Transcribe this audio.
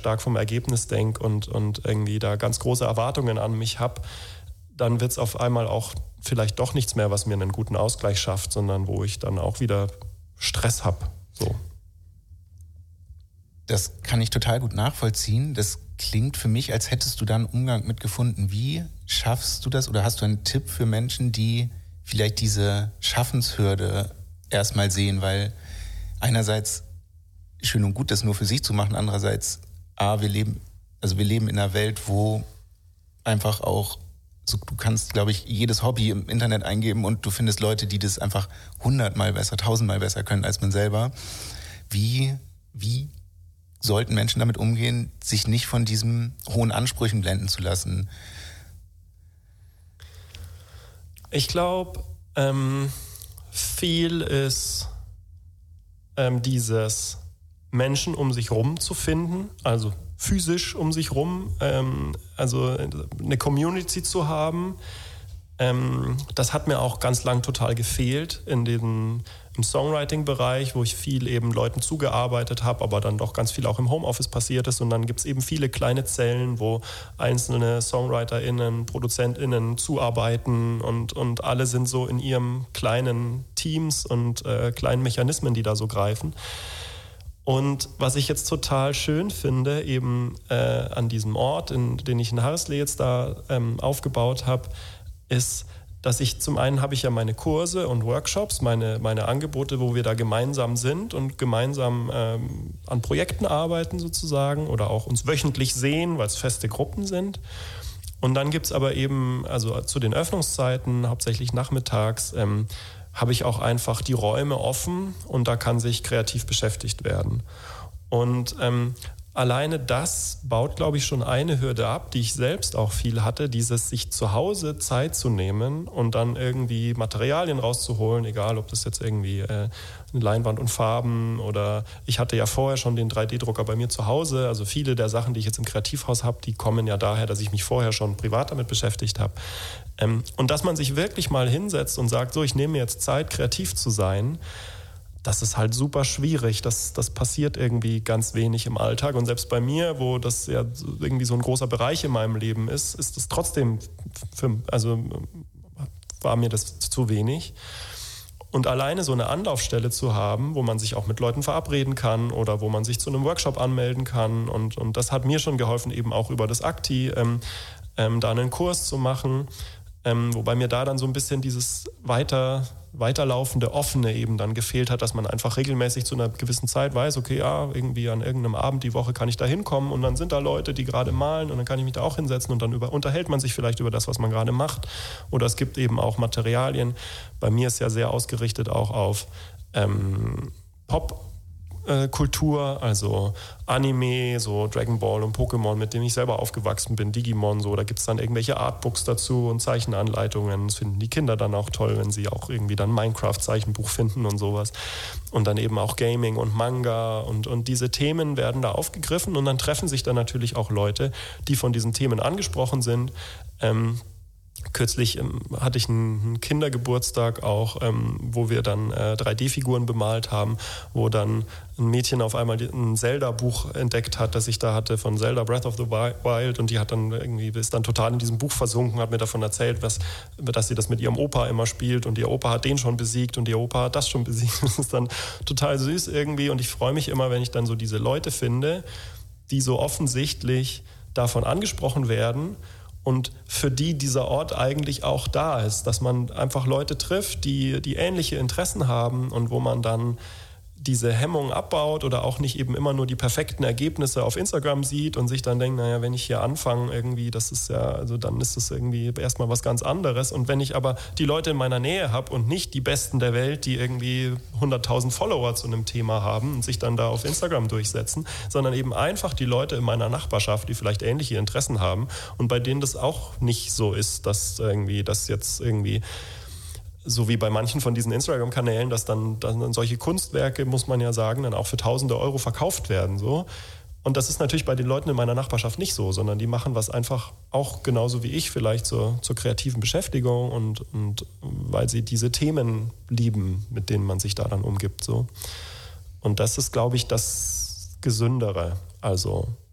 stark vom Ergebnis denke und irgendwie da ganz große Erwartungen an mich habe, dann wird es auf einmal auch vielleicht doch nichts mehr, was mir einen guten Ausgleich schafft, sondern wo ich dann auch wieder Stress habe. So. Das kann ich total gut nachvollziehen. Das klingt für mich, als hättest du da einen Umgang mit gefunden. Wie schaffst du das oder hast du einen Tipp für Menschen, die vielleicht diese Schaffenshürde erstmal sehen? Weil einerseits schön und gut, das nur für sich zu machen, andererseits, wir leben in einer Welt, wo einfach auch, so, du kannst, glaube ich, jedes Hobby im Internet eingeben und du findest Leute, die das einfach 100-mal besser, 1000-mal besser können als man selber. Wie sollten Menschen damit umgehen, sich nicht von diesen hohen Ansprüchen blenden zu lassen? Ich glaube, viel ist dieses Menschen um sich rum zu finden, also physisch um sich rum, also eine Community zu haben. Das hat mir auch ganz lang total gefehlt im Songwriting-Bereich, wo ich viel eben Leuten zugearbeitet habe, aber dann doch ganz viel auch im Homeoffice passiert ist. Und dann gibt es eben viele kleine Zellen, wo einzelne SongwriterInnen, ProduzentInnen zuarbeiten und alle sind so in ihrem kleinen Teams und kleinen Mechanismen, die da so greifen. Und was ich jetzt total schön finde, eben an diesem Ort, den ich in Harrislee jetzt da aufgebaut habe, ist, dass zum einen habe ich ja meine Kurse und Workshops, meine Angebote, wo wir da gemeinsam sind und gemeinsam an Projekten arbeiten sozusagen oder auch uns wöchentlich sehen, weil es feste Gruppen sind. Und dann gibt es aber eben, also zu den Öffnungszeiten, hauptsächlich nachmittags, habe ich auch einfach die Räume offen und da kann sich kreativ beschäftigt werden. Und alleine das baut, glaube ich, schon eine Hürde ab, die ich selbst auch viel hatte, dieses sich zu Hause Zeit zu nehmen und dann irgendwie Materialien rauszuholen, egal ob das jetzt irgendwie eine Leinwand und Farben oder ich hatte ja vorher schon den 3D-Drucker bei mir zu Hause, also viele der Sachen, die ich jetzt im Kreativhaus habe, die kommen ja daher, dass ich mich vorher schon privat damit beschäftigt habe. Und dass man sich wirklich mal hinsetzt und sagt, so, ich nehme mir jetzt Zeit, kreativ zu sein, das ist halt super schwierig. Das passiert irgendwie ganz wenig im Alltag. Und selbst bei mir, wo das ja irgendwie so ein großer Bereich in meinem Leben ist es trotzdem, war mir das zu wenig. Und alleine so eine Anlaufstelle zu haben, wo man sich auch mit Leuten verabreden kann oder wo man sich zu einem Workshop anmelden kann. Und das hat mir schon geholfen, eben auch über das Akti da einen Kurs zu machen. Wobei mir da dann so ein bisschen dieses weiterlaufende, offene eben dann gefehlt hat, dass man einfach regelmäßig zu einer gewissen Zeit weiß, okay, ja, irgendwie an irgendeinem Abend die Woche kann ich da hinkommen und dann sind da Leute, die gerade malen und dann kann ich mich da auch hinsetzen und dann unterhält man sich vielleicht über das, was man gerade macht. Oder es gibt eben auch Materialien. Bei mir ist ja sehr ausgerichtet auch auf Pop-Kultur, also Anime, so Dragon Ball und Pokémon, mit dem ich selber aufgewachsen bin, Digimon, so, da gibt es dann irgendwelche Artbooks dazu und Zeichenanleitungen. Das finden die Kinder dann auch toll, wenn sie auch irgendwie dann Minecraft-Zeichenbuch finden und sowas. Und dann eben auch Gaming und Manga und diese Themen werden da aufgegriffen und dann treffen sich dann natürlich auch Leute, die von diesen Themen angesprochen sind. Kürzlich hatte ich einen Kindergeburtstag auch, wo wir dann 3D-Figuren bemalt haben, wo dann ein Mädchen auf einmal ein Zelda-Buch entdeckt hat, das ich da hatte von Zelda Breath of the Wild und die hat dann ist dann total in diesem Buch versunken, hat mir davon erzählt, dass sie das mit ihrem Opa immer spielt und ihr Opa hat den schon besiegt und ihr Opa hat das schon besiegt. Das ist dann total süß irgendwie und ich freue mich immer, wenn ich dann so diese Leute finde, die so offensichtlich davon angesprochen werden und für die dieser Ort eigentlich auch da ist, dass man einfach Leute trifft, die ähnliche Interessen haben und wo man dann diese Hemmung abbaut oder auch nicht eben immer nur die perfekten Ergebnisse auf Instagram sieht und sich dann denkt, naja, wenn ich hier anfange irgendwie, das ist ja, also dann ist das irgendwie erstmal was ganz anderes. Und wenn ich aber die Leute in meiner Nähe habe und nicht die Besten der Welt, die irgendwie 100.000 Follower zu einem Thema haben und sich dann da auf Instagram durchsetzen, sondern eben einfach die Leute in meiner Nachbarschaft, die vielleicht ähnliche Interessen haben und bei denen das auch nicht so ist, dass irgendwie das jetzt irgendwie so wie bei manchen von diesen Instagram-Kanälen, dass dann solche Kunstwerke, muss man ja sagen, dann auch für Tausende Euro verkauft werden. So. Und das ist natürlich bei den Leuten in meiner Nachbarschaft nicht so, sondern die machen was einfach auch genauso wie ich vielleicht zur kreativen Beschäftigung und weil sie diese Themen lieben, mit denen man sich da dann umgibt. So. Und das ist, glaube ich, das Gesündere. Also